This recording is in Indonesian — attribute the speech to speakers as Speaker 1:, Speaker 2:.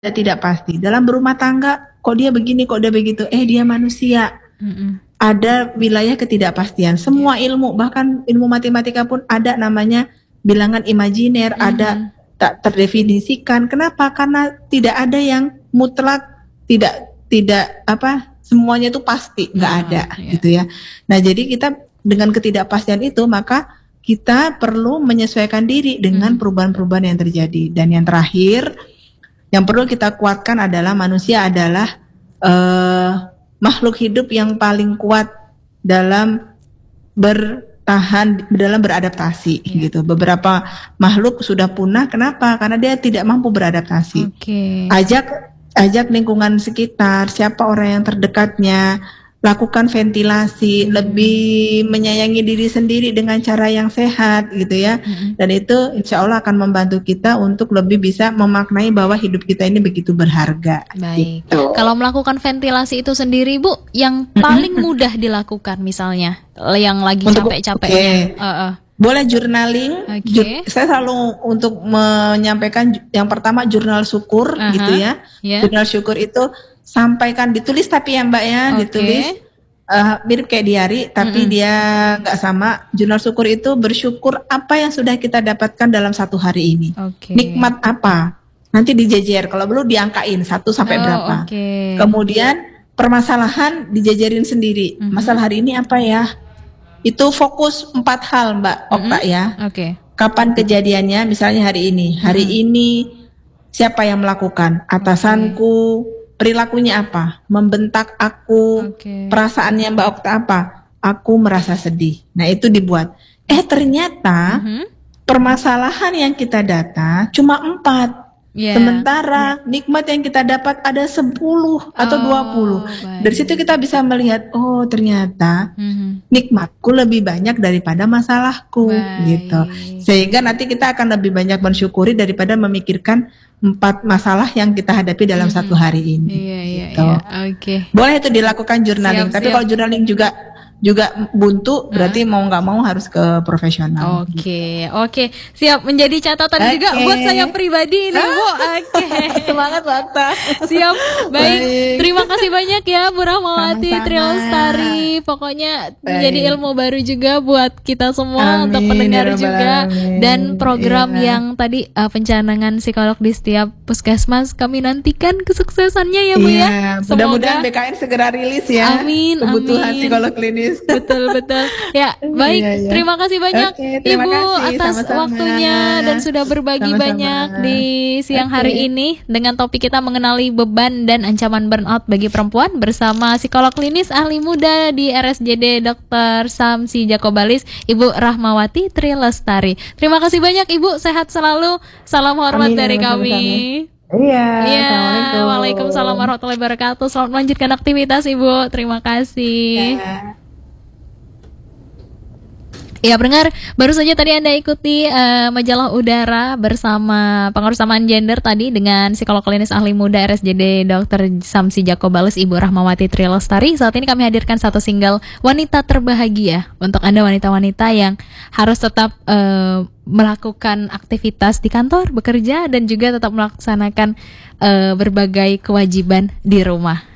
Speaker 1: tidak pasti. Dalam berumah tangga, kok dia begini, kok dia begitu. Dia manusia. Ada wilayah ketidakpastian. Semua ilmu, bahkan ilmu matematika pun ada namanya bilangan imajiner, ada tak terdefinisikan. Kenapa? Karena tidak ada yang mutlak, tidak semuanya itu pasti, nggak ada, gitu ya. Nah, jadi kita dengan ketidakpastian itu, maka kita perlu menyesuaikan diri dengan perubahan-perubahan yang terjadi. Dan yang terakhir, yang perlu kita kuatkan adalah manusia adalah makhluk hidup yang paling kuat dalam bertahan, dalam beradaptasi, gitu. Beberapa makhluk sudah punah, kenapa? Karena dia tidak mampu beradaptasi. Ajak lingkungan sekitar, siapa orang yang terdekatnya, lakukan ventilasi, lebih menyayangi diri sendiri dengan cara yang sehat, gitu ya. Dan itu insya Allah akan membantu kita untuk lebih bisa memaknai bahwa hidup kita ini begitu berharga.
Speaker 2: Baik.
Speaker 1: Gitu.
Speaker 2: Kalau melakukan ventilasi itu sendiri, Bu, yang paling mudah dilakukan misalnya, yang lagi capek-capeknya.
Speaker 1: Boleh journaling. Saya selalu untuk menyampaikan yang pertama jurnal syukur, gitu ya. Jurnal syukur itu sampaikan, ditulis tapi ya Mbak ya, ditulis mirip kayak diary, tapi dia nggak sama. Jurnal syukur itu bersyukur apa yang sudah kita dapatkan dalam satu hari ini. Nikmat apa? Nanti dijejer, kalau perlu diangkain 1 sampai berapa. Kemudian permasalahan dijejerin sendiri. Masalah hari ini apa ya? Itu fokus 4 hal Mbak Okta ya. Kapan kejadiannya? Misalnya hari ini. Hari ini siapa yang melakukan? Atasanku. Perilakunya apa? Membentak aku. Perasaannya Mbak Okta apa? Aku merasa sedih. Nah itu dibuat. Ternyata permasalahan yang kita data cuma 4. Sementara nikmat yang kita dapat ada 10 atau 20. Dari situ kita bisa melihat, oh ternyata nikmatku lebih banyak daripada masalahku, gitu. Sehingga nanti kita akan lebih banyak mensyukuri daripada memikirkan 4 masalah yang kita hadapi dalam satu hari ini. Gitu. Boleh itu dilakukan journaling, tapi kalau journaling juga buntu, berarti mau nggak mau harus ke profesional.
Speaker 2: Oke, siap, menjadi catatan juga buat saya pribadi ini, Bu.
Speaker 1: Semangat Wakta.
Speaker 2: Siap, baik. Terima kasih banyak ya Bu Rahmawati Trilestari. Pokoknya menjadi ilmu baru juga buat kita semua, untuk pendengar juga. Dan program yang tadi pencanangan psikolog di setiap puskesmas, kami nantikan kesuksesannya ya Bu ya.
Speaker 1: Mudah-mudahan BKN segera rilis ya.
Speaker 2: Amin.
Speaker 1: Kebutuhan psikolog klinis.
Speaker 2: Betul. Ya, baik. Terima kasih banyak Ibu atas waktunya dan sudah berbagi banyak di siang hari ini dengan topik kita mengenali beban dan ancaman burnout bagi perempuan bersama psikolog klinis ahli muda di RSJD Dr. Samsi Jakobalis, Ibu Rahmawati Trilestari. Terima kasih banyak Ibu, sehat selalu. Salam hormat dari kami.
Speaker 1: Assalamualaikum.
Speaker 2: Waalaikumsalam warahmatullahi wabarakatuh. Selamat melanjutkan aktivitas Ibu. Terima kasih. Ya pendengar, baru saja tadi Anda ikuti majalah udara bersama pengurusan gender tadi dengan psikolog klinis ahli muda RSJD Dr. Samsi Jakobalis, Ibu Rahmawati Trilestari. Saat ini kami hadirkan satu single Wanita Terbahagia untuk Anda wanita-wanita yang harus tetap melakukan aktivitas di kantor, bekerja, dan juga tetap melaksanakan berbagai kewajiban di rumah.